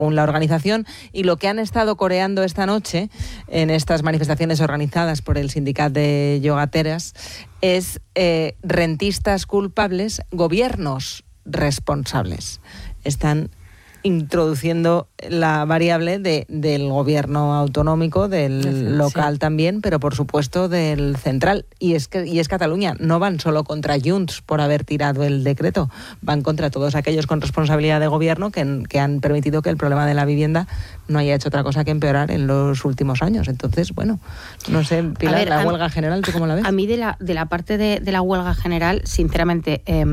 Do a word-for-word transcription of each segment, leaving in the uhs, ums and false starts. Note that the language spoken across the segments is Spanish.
la organización, y lo que han estado coreando esta noche en estas manifestaciones organizadas por el sindicato de yogateras es eh, rentistas culpables, gobiernos responsables. Están introduciendo la variable de, del gobierno autonómico, del sí, local sí. también, pero por supuesto del central. Y es que y es Cataluña. No van solo contra Junts por haber tirado el decreto, van contra todos aquellos con responsabilidad de gobierno que, que han permitido que el problema de la vivienda no haya hecho otra cosa que empeorar en los últimos años. Entonces, bueno, no sé, Pilar, ver, la huelga general, ¿tú cómo la ves? A mí de la, de la parte de, de la huelga general, sinceramente, eh,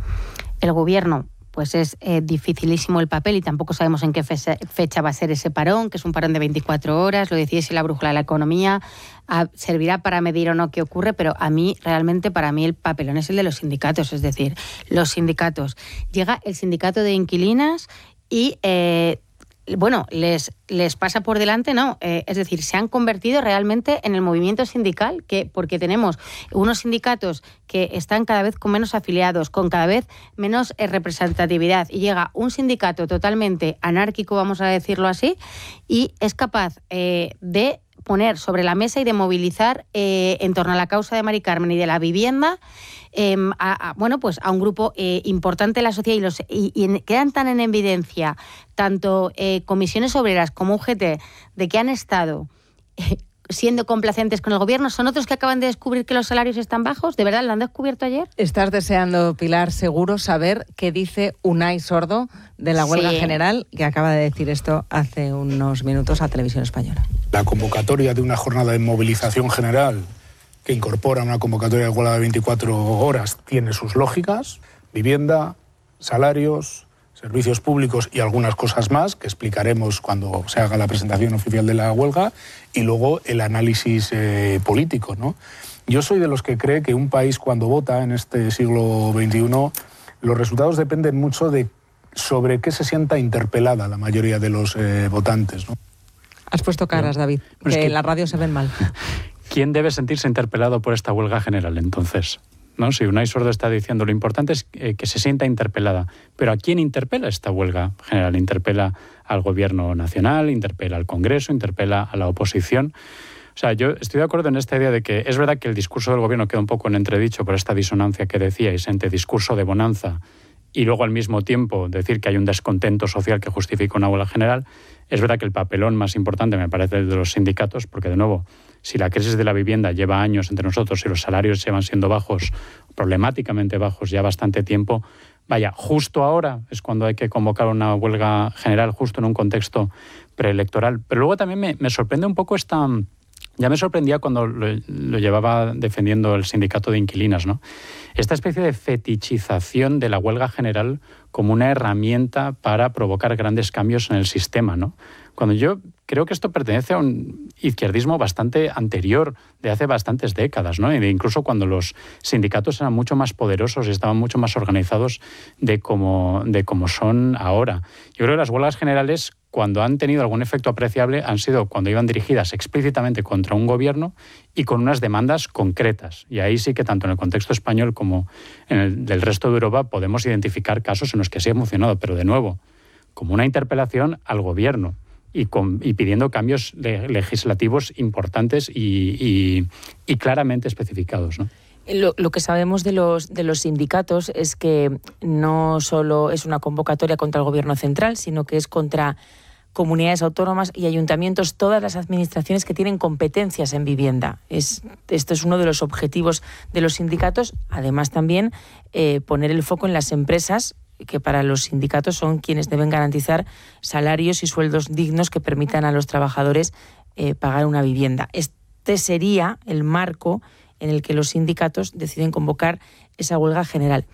el gobierno pues es eh, dificilísimo el papel y tampoco sabemos en qué fecha, fecha va a ser ese parón, que es un parón de veinticuatro horas, lo decía si la brújula de la economía, a, servirá para medir o no qué ocurre, pero a mí, realmente, para mí el papelón es el de los sindicatos, es decir, los sindicatos. Llega el sindicato de inquilinas y... Eh, bueno, les, les pasa por delante, no, eh, es decir, se han convertido realmente en el movimiento sindical, que porque tenemos unos sindicatos que están cada vez con menos afiliados, con cada vez menos eh, representatividad, y llega un sindicato totalmente anárquico, vamos a decirlo así, y es capaz eh, de poner sobre la mesa y de movilizar eh, en torno a la causa de Mari Carmen y de la vivienda eh, a, a, bueno, pues a un grupo eh, importante de la sociedad, y, los, y, y quedan tan en evidencia tanto eh, comisiones obreras como U G T de que han estado eh, siendo complacentes con el gobierno. ¿Son otros que acaban de descubrir que los salarios están bajos? ¿De verdad lo han descubierto ayer? Estás deseando, Pilar, seguro saber qué dice Unai Sordo de la huelga sí. general, que acaba de decir esto hace unos minutos a Televisión Española. La convocatoria de una jornada de movilización general que incorpora una convocatoria de huelga de veinticuatro horas tiene sus lógicas: vivienda, salarios, servicios públicos y algunas cosas más que explicaremos cuando se haga la presentación oficial de la huelga, y luego el análisis eh, político, ¿no? Yo soy de los que cree que un país, cuando vota en este siglo veintiuno, los resultados dependen mucho de sobre qué se sienta interpelada la mayoría de los eh, votantes, ¿no? Has puesto caras, David, que, es que en la radio se ven mal. ¿Quién debe sentirse interpelado por esta huelga general, entonces? ¿No? Si Unai Sordo está diciendo, lo importante es que se sienta interpelada. Pero ¿a quién interpela esta huelga general? Interpela al gobierno nacional, interpela al Congreso, interpela a la oposición. O sea, yo estoy de acuerdo en esta idea de que es verdad que el discurso del gobierno queda un poco en entredicho por esta disonancia que decíais entre discurso de bonanza y luego al mismo tiempo decir que hay un descontento social que justifica una huelga general. Es verdad que el papelón más importante me parece el de los sindicatos, porque de nuevo, si la crisis de la vivienda lleva años entre nosotros y los salarios llevan siendo bajos, problemáticamente bajos ya bastante tiempo, vaya, justo ahora es cuando hay que convocar una huelga general, justo en un contexto preelectoral. Pero luego también me, me sorprende un poco esta... Ya me sorprendía cuando lo, lo llevaba defendiendo el sindicato de inquilinas, ¿no? Esta especie de fetichización de la huelga general como una herramienta para provocar grandes cambios en el sistema, ¿no? Cuando yo creo que esto pertenece a un izquierdismo bastante anterior, de hace bastantes décadas, ¿no? E incluso cuando los sindicatos eran mucho más poderosos y estaban mucho más organizados de como, de como son ahora. Yo creo que las huelgas generales, cuando han tenido algún efecto apreciable, han sido cuando iban dirigidas explícitamente contra un gobierno y con unas demandas concretas. Y ahí sí que tanto en el contexto español como en el del resto de Europa podemos identificar casos en los que sí ha funcionado, pero de nuevo, como una interpelación al gobierno y, con, y pidiendo cambios le, legislativos importantes y, y, y claramente especificados, ¿no? Lo, lo que sabemos de los, de los sindicatos es que no solo es una convocatoria contra el gobierno central, sino que es contra comunidades autónomas y ayuntamientos, todas las administraciones que tienen competencias en vivienda. Es, esto es uno de los objetivos de los sindicatos. Además, también eh, poner el foco en las empresas, que para los sindicatos son quienes deben garantizar salarios y sueldos dignos que permitan a los trabajadores eh, pagar una vivienda. Este sería el marco en el que los sindicatos deciden convocar esa huelga general.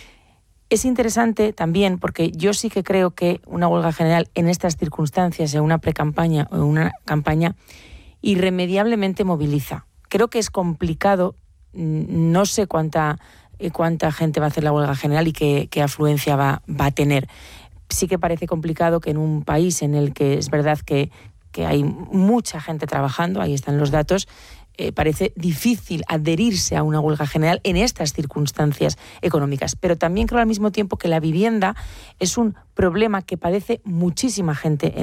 Es interesante también porque yo sí que creo que una huelga general en estas circunstancias, en una precampaña o en una campaña, irremediablemente moviliza. Creo que es complicado, no sé cuánta, cuánta gente va a hacer la huelga general y qué, qué afluencia va, va a tener. Sí que parece complicado que en un país en el que es verdad que, que hay mucha gente trabajando, ahí están los datos, Eh, parece difícil adherirse a una huelga general en estas circunstancias económicas. Pero también creo al mismo tiempo que la vivienda es un problema que padece muchísima gente en